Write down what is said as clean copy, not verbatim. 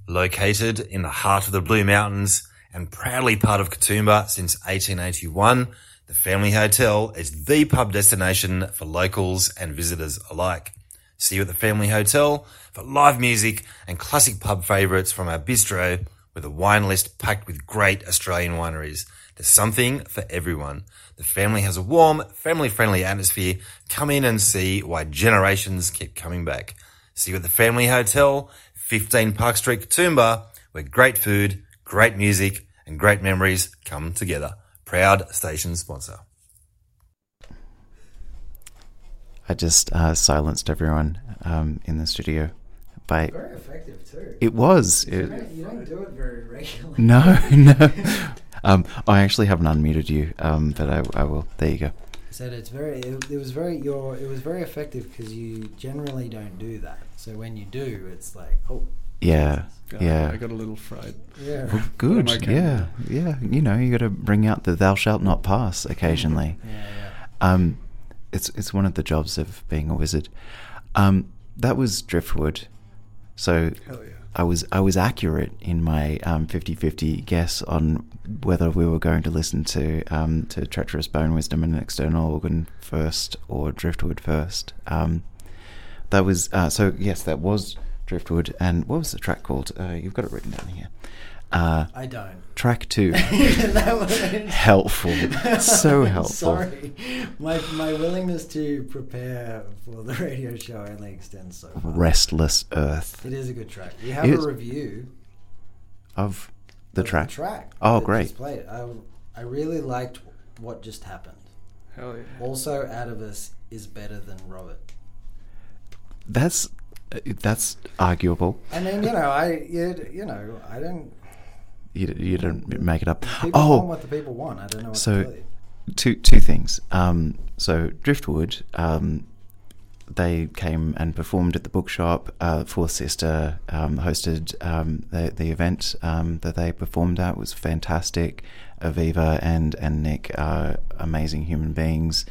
Located in the heart of the Blue Mountains and proudly part of Katoomba since 1881, the Family Hotel is the pub destination for locals and visitors alike. See you at the Family Hotel for live music and classic pub favourites from our bistro with a wine list packed with great Australian wineries. There's something for everyone. The Family has a warm, family-friendly atmosphere. Come in and see why generations keep coming back. See you at the Family Hotel, 15 Park Street, Katoomba, where great food, great music and great memories come together. Proud station sponsor. I just silenced everyone in the studio. Very effective too. It was. You don't do it very regularly. No. I actually haven't unmuted you, but I will. There you go. Said it was very effective because you generally don't do that. So when you do, it's like, oh. Yeah. Yeah. I got a little fried. Yeah. Well, good. Yeah. You know, you got to bring out the "thou shalt not pass" occasionally. Yeah. It's one of the jobs of being a wizard. That was Driftwood. So Hell yeah. I was accurate in my 50-50 guess on whether we were going to listen to Treacherous Bone Wisdom and External Organ first or Driftwood first. That was so yes, that was Driftwood. And what was the track called? You've got it written down here. I don't. Track 2. That was Helpful. So helpful. Sorry. My willingness to prepare for the radio show only extends so far. Restless Earth. It is a good track. We have a review of the track. Oh, great. Just played it. I really liked what just happened. Hell yeah. Also, Atavus is better than Robert. That's arguable. I mean, I don't. You don't make it up. People want what the people want. I don't know what to tell you. Two things. So Driftwood, they came and performed at the bookshop. Fourth Sister hosted the event that they performed at. It was fantastic. Aviva and Nick are amazing human beings.